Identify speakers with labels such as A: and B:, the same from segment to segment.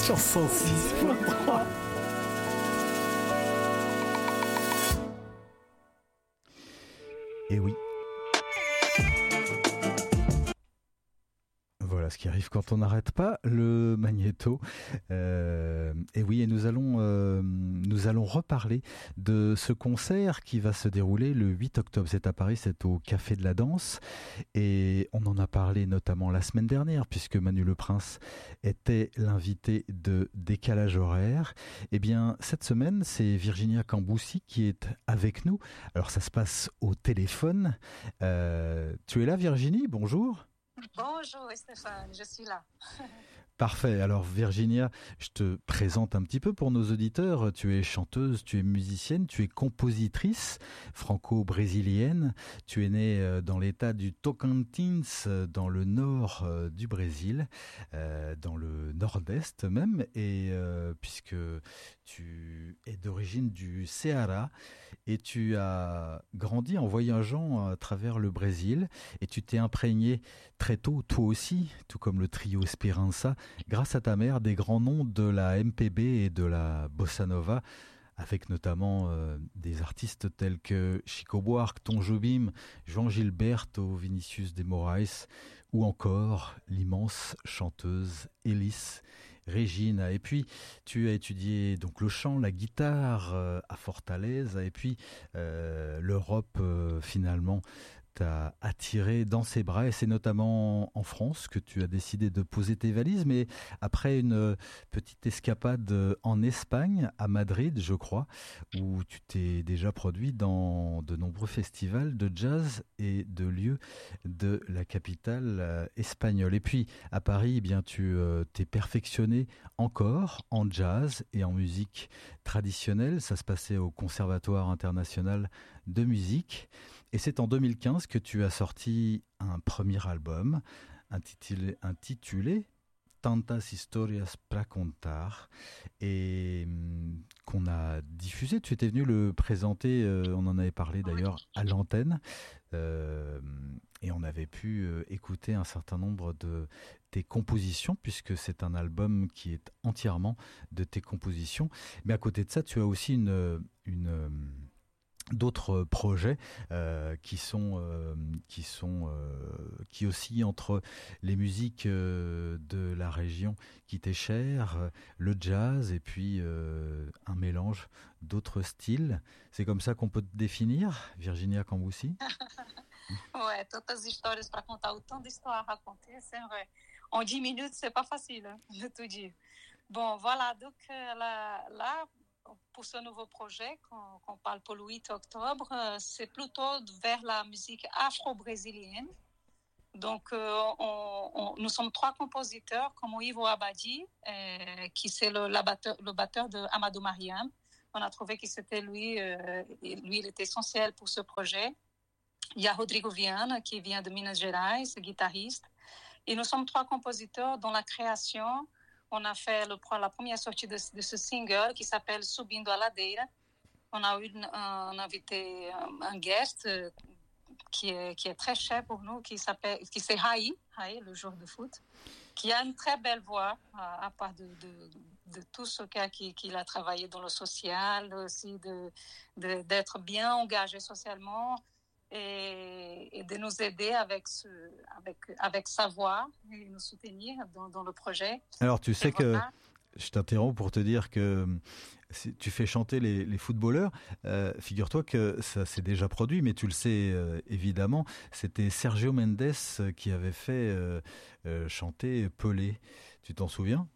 A: sur 106.3. Et oui. Voilà ce qui arrive quand on n'arrête pas le magnéto. Et oui, et nous allons reparler de ce concert qui va se dérouler le 8 octobre. C'est à Paris, c'est au Café de la Danse. Et on en a parlé notamment la semaine dernière, puisque Manu Le Prince était l'invité de Décalage Horaire. Eh bien, cette semaine, c'est Virginia Camboussi qui est avec nous. Alors, ça se passe au téléphone. Tu es là, Virginie? Bonjour.
B: Bonjour Stéphane, je suis là.
A: Parfait. Alors Virginia, je te présente un petit peu pour nos auditeurs. Tu es chanteuse, tu es musicienne, tu es compositrice franco-brésilienne. Tu es née dans l'état du Tocantins, dans le nord du Brésil, dans le nord-est même, et puisque tu es d'origine du Ceará et tu as grandi en voyageant à travers le Brésil et tu t'es imprégné très tôt, toi aussi, tout comme le trio Esperança, grâce à ta mère, des grands noms de la MPB et de la bossa nova, avec notamment des artistes tels que Chico Buarque, Tom Jobim, João Gilberto, Vinicius de Moraes, ou encore l'immense chanteuse Elis Regina. Et puis, tu as étudié donc le chant, la guitare à Fortaleza, et puis l'Europe finalement t'a attiré dans ses bras, et c'est notamment en France que tu as décidé de poser tes valises, mais après une petite escapade en Espagne, à Madrid, je crois, où tu t'es déjà produit dans de nombreux festivals de jazz et de lieux de la capitale espagnole. Et puis, à Paris, eh bien, tu t'es perfectionné encore en jazz et en musique traditionnelle. Ça se passait au Conservatoire international de musique. Et c'est en 2015 que tu as sorti un premier album intitulé Tantas Historias pra Contar, et qu'on a diffusé. Tu étais venu le présenter, on en avait parlé d'ailleurs à l'antenne, et on avait pu écouter un certain nombre de tes compositions, puisque c'est un album qui est entièrement de tes compositions. Mais à côté de ça, tu as aussi d'autres projets qui oscillent entre les musiques de la région qui t'est chère, le jazz, et puis un mélange d'autres styles. C'est comme ça qu'on peut te définir, Virginia Camboussi?
B: Ouais, tantas histórias para contar, autant d'histoires à raconter, c'est vrai. En 10 minutes, c'est pas facile de tout dire. Bon, voilà, donc là, pour ce nouveau projet qu'on parle pour le 8 octobre, c'est plutôt vers la musique afro-brésilienne. Donc, nous sommes 3 compositeurs, comme Ivo Abadi, qui c'est le batteur de Amadou Mariam. On a trouvé que c'était lui, il est essentiel pour ce projet. Il y a Rodrigo Viana, qui vient de Minas Gerais, guitariste. Et nous sommes 3 compositeurs dont la création, on a fait la première sortie de ce single qui s'appelle Subindo a Ladeira. On a eu un invité, un guest qui est très cher pour nous, qui c'est Raí, le joueur de foot, qui a une très belle voix, à part de tout ce qu'il a travaillé dans le social, aussi d'être bien engagé socialement, et de nous aider avec sa voix et nous soutenir dans le projet.
A: Alors tu sais que je t'interromps pour te dire que si tu fais chanter les footballeurs, figure-toi que ça s'est déjà produit, mais tu le sais évidemment, c'était Sergio Mendes qui avait fait chanter Pelé. Tu t'en souviens?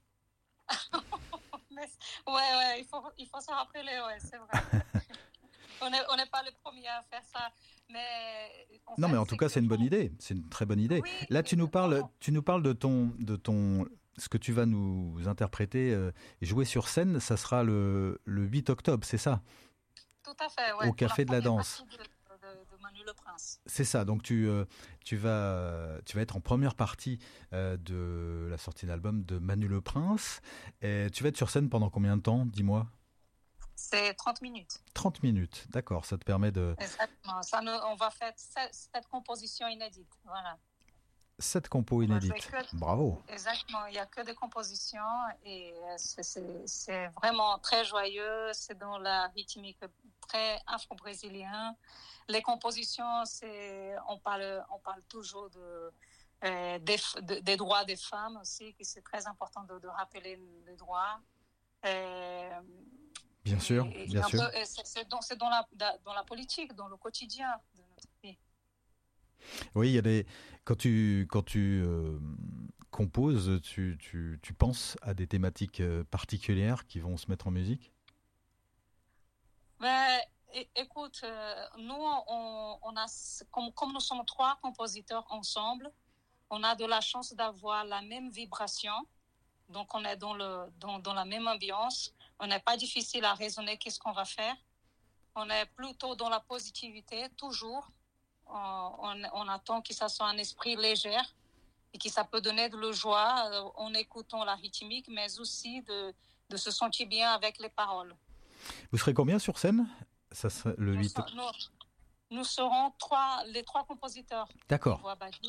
B: Ouais, il faut se rappeler, ouais, c'est vrai. On n'est pas les premiers à faire ça, mais
A: non, mais en tout cas, c'est une bonne idée. C'est une très bonne idée. Oui, là, tu nous parles de ton ce que tu vas nous interpréter et jouer sur scène. Ça sera le 8 octobre, c'est ça?
B: Tout à fait, ouais.
A: Au Café de la Danse.
B: De Manu Le Prince.
A: C'est ça. Donc tu vas être en première partie de la sortie d'album de Manu Le Prince. Et tu vas être sur scène pendant combien de temps? Dis-moi.
B: C'est 30 minutes.
A: 30 minutes, d'accord, ça te permet de...
B: Exactement, on va faire cette composition inédite, voilà.
A: 7 compos inédites. Bravo.
B: Exactement, il n'y a que des compositions et c'est vraiment très joyeux. C'est dans la rythmique très afro-brésilien. Les compositions, on parle toujours des droits des femmes aussi, que c'est très important de rappeler les droits.
A: Bien sûr, bien sûr.
B: C'est dans la politique, dans le quotidien de notre pays.
A: Oui, il y a quand tu composes, tu penses à des thématiques particulières qui vont se mettre en musique?
B: Mais, écoute, nous, on a, comme nous sommes 3 compositeurs ensemble, on a de la chance d'avoir la même vibration. Donc, on est dans la même ambiance. On n'est pas difficile à raisonner qu'est-ce qu'on va faire. On est plutôt dans la positivité, toujours. On attend que ça soit un esprit léger et que ça peut donner de la joie en écoutant la rythmique, mais aussi de se sentir bien avec les paroles.
A: Vous serez combien sur scène? Ça serait le 8
B: Nous serons les 3 compositeurs.
A: D'accord.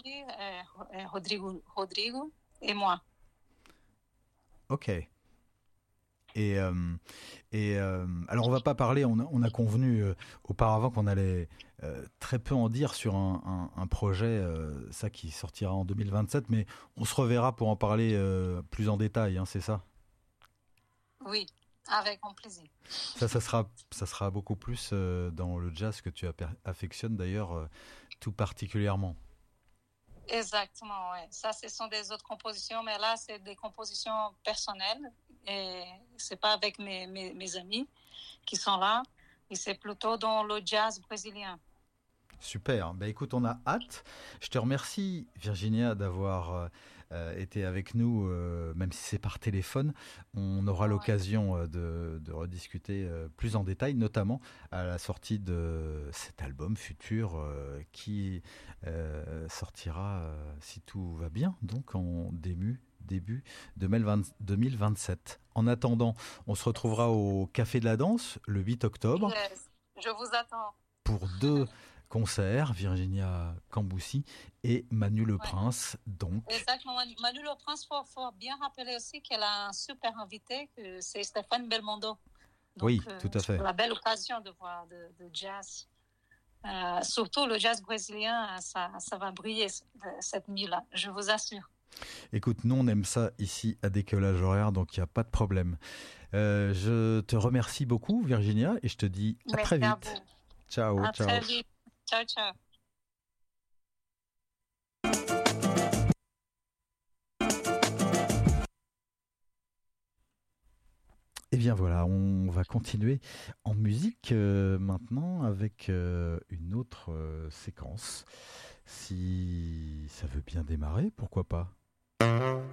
B: Rodrigo et moi.
A: Ok. Et alors on va pas parler, on a convenu auparavant qu'on allait très peu en dire sur un projet, ça qui sortira en 2027, mais on se reverra pour en parler plus en détail, hein, c'est ça?
B: Oui, avec grand plaisir.
A: Ça sera beaucoup plus dans le jazz que tu affectionnes d'ailleurs tout particulièrement.
B: Exactement, oui. Ça, ce sont des autres compositions, mais là, c'est des compositions personnelles. Et c'est pas avec mes amis qui sont là. Et c'est plutôt dans le jazz brésilien.
A: Super. Ben écoute, on a hâte. Je te remercie, Virginia, d'avoir été avec nous, même si c'est par téléphone. On aura l'occasion de rediscuter plus en détail, notamment à la sortie de cet album futur qui sortira, si tout va bien, donc en début 2027. En attendant, on se retrouvera au Café de la Danse le 8 octobre.
B: Yes, je vous attends.
A: Pour 2 concerts, Virginia Camboussi et Manu Le Prince. Donc.
B: Exactement. Manu Le Prince, faut bien rappeler aussi qu'elle a un super invité, que c'est Stéphane Belmondo. Donc,
A: oui, tout à fait.
B: C'est la belle occasion de voir de jazz. Surtout le jazz brésilien, ça va briller cette nuit-là, je vous assure.
A: Écoute, nous on aime ça ici à décalage horaire, donc il n'y a pas de problème. Je te remercie beaucoup, Virginia, et je te dis à très vite.
B: À vous.
A: Ciao,
B: à
A: ciao.
B: Très vite. Ciao, ciao.
A: Et bien voilà, on va continuer en musique maintenant avec une autre séquence. Si ça veut bien démarrer, pourquoi pas?